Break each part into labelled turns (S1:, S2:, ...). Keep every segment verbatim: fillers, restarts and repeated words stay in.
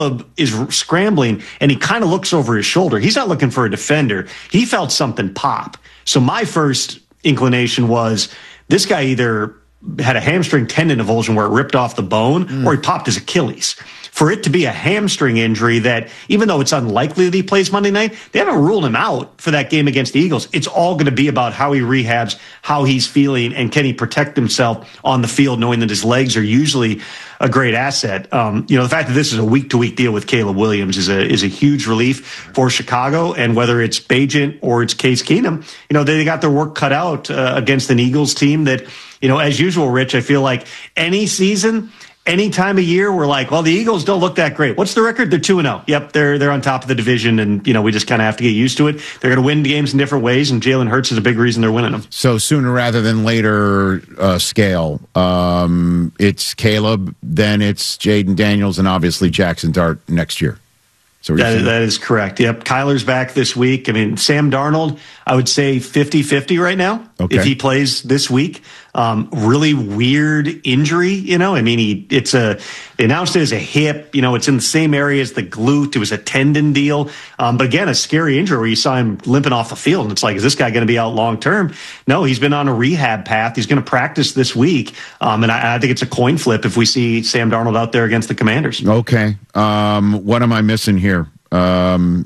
S1: is scrambling and he kind of looks over his shoulder. He's not looking for a defender. He felt something pop. So my first inclination was this guy either had a hamstring tendon avulsion where it ripped off the bone mm. or he popped his Achilles. For it to be a hamstring injury that, even though it's unlikely that he plays Monday night, they haven't ruled him out for that game against the Eagles. It's all going to be about how he rehabs, how he's feeling, and can he protect himself on the field, knowing that his legs are usually a great asset. Um, you know, the fact that this is a week-to-week deal with Caleb Williams is a is a huge relief for Chicago. And whether it's Bagent or it's Case Keenum, you know, they got their work cut out uh, against an Eagles team that, you know, as usual, Rich, I feel like any season, any time of year, we're like, well, the Eagles don't look that great. What's the record? They're two and oh. Yep, they're they're on top of the division, and, you know, we just kind of have to get used to it. They're going to win games in different ways, and Jalen Hurts is a big reason they're winning them.
S2: So sooner rather than later uh, scale, um, it's Caleb, then it's Jaden Daniels, and obviously Jackson Dart next year. So
S1: that, that is correct. Yep, Kyler's back this week. I mean, Sam Darnold, I would say fifty-fifty right now okay. if he plays this week. Um, really weird injury, you know. I mean, he it's a they announced it as a hip. You know, it's in the same area as the glute. It was a tendon deal. Um, but again, a scary injury where you saw him limping off the field, and it's like, is this guy going to be out long term? No, he's been on a rehab path. He's going to practice this week, um, and I, I think it's a coin flip if we see Sam Darnold out there against the Commanders.
S2: Okay, um, what am I missing here? Um,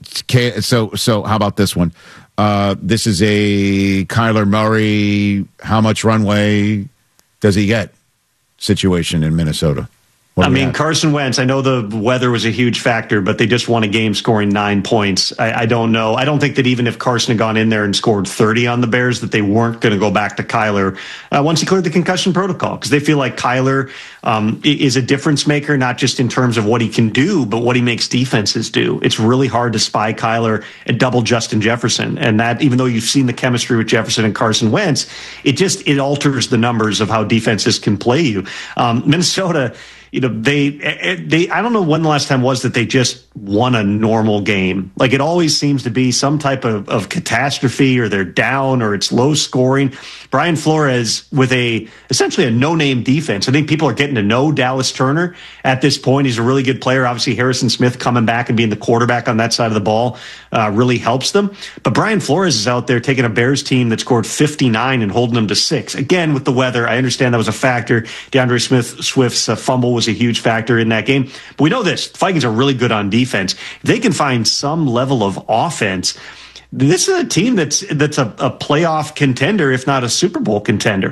S2: so so how about this one? Uh, this is a Kyler Murray, how much runway does he get situation in Minnesota?
S1: I mean, Carson Wentz, I know the weather was a huge factor, but they just won a game scoring nine points. I, I don't know. I don't think that even if Carson had gone in there and scored thirty on the Bears, that they weren't going to go back to Kyler uh, once he cleared the concussion protocol, because they feel like Kyler um, is a difference maker, not just in terms of what he can do, but what he makes defenses do. It's really hard to spy Kyler and double Justin Jefferson. And that, even though you've seen the chemistry with Jefferson and Carson Wentz, it just, it alters the numbers of how defenses can play you. Um, Minnesota, you know, they, they, I don't know when the last time was that they just won a normal game. Like, it always seems to be some type of, of catastrophe, or they're down, or it's low scoring. Brian Flores with a, essentially a no-name defense. I think people are getting to know Dallas Turner at this point. He's a really good player. Obviously, Harrison Smith coming back and being the quarterback on that side of the ball uh, really helps them. But Brian Flores is out there taking a Bears team that scored fifty-nine and holding them to six. Again, with the weather, I understand that was a factor. DeAndre Smith, Swift's uh, fumble was a huge factor in that game. But we know this. The Vikings are really good on defense. If they can find some level of offense, this is a team that's that's a, a playoff contender, if not a Super Bowl contender.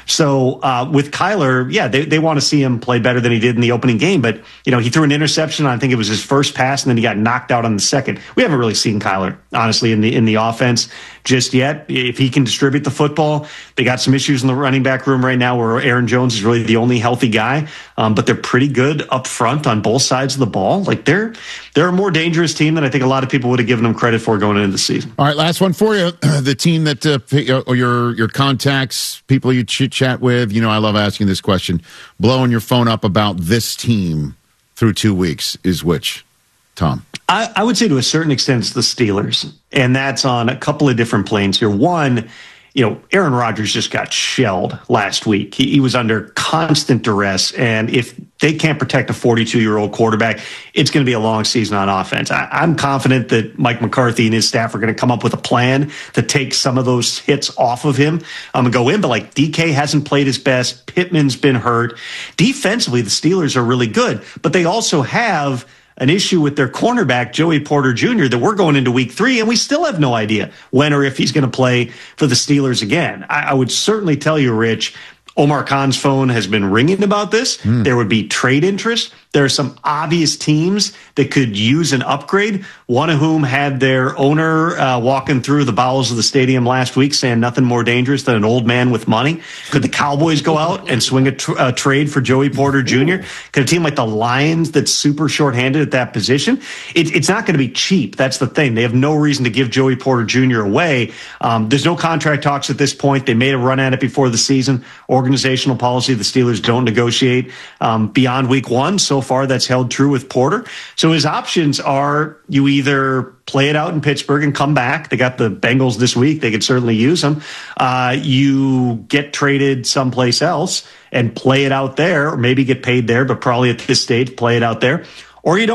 S1: So uh, with Kyler, yeah, they, they want to see him play better than he did in the opening game. But, you know, he threw an interception. I think it was his first pass, and then he got knocked out on the second. We haven't really seen Kyler, honestly, in the in the offense just yet. If he can distribute the football, they got some issues in the running back room right now where Aaron Jones is really the only healthy guy. Um, but they're pretty good up front on both sides of the ball. Like, they're they're a more dangerous team than I think a lot of people would have given them credit for going into the season.
S2: All right, last one for you. The team that uh, or your your contacts, people you chit chat with. You know, I love asking this question. Blowing your phone up about this team through two weeks is which, Tom?
S1: I, I would say to a certain extent it's the Steelers, and that's on a couple of different planes here. One, you know, Aaron Rodgers just got shelled last week. He, he was under constant duress, and if they can't protect a forty-two-year-old quarterback, it's going to be a long season on offense. I, I'm confident that Mike McCarthy and his staff are going to come up with a plan to take some of those hits off of him um, and go in. But, like, D K hasn't played his best. Pittman's been hurt. Defensively, the Steelers are really good, but they also have an issue with their cornerback, Joey Porter Junior, that we're going into week three, and we still have no idea when or if he's going to play for the Steelers again. I, I would certainly tell you, Rich, Omar Khan's phone has been ringing about this. Mm. There would be trade interest. There are some obvious teams that could use an upgrade, one of whom had their owner uh, walking through the bowels of the stadium last week saying nothing more dangerous than an old man with money. Could the Cowboys go out and swing a, tr- a trade for Joey Porter Junior? Could a team like the Lions that's super shorthanded at that position? It, it's not going to be cheap. That's the thing. They have no reason to give Joey Porter Junior away. Um, there's no contract talks at this point. They made a run at it before the season. Organizational policy, the Steelers don't negotiate um, beyond week one. So far, that's held true with Porter. So his options are you either play it out in Pittsburgh and come back. They got the Bengals this week. They could certainly use them. Uh, you get traded someplace else and play it out there, or maybe get paid there, but probably at this stage, play it out there. or you don't.